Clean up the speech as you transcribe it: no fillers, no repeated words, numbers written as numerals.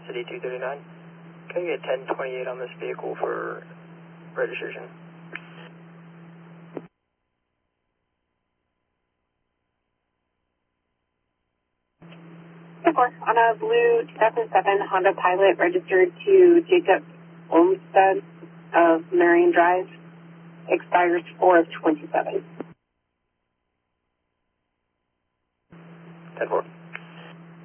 City 239. Can I get 1028 on this vehicle for registration? Of course, on a blue 2007 Honda Pilot registered to Jacob Olmsted of Marion Drive, expires 4 of 27. 10-4.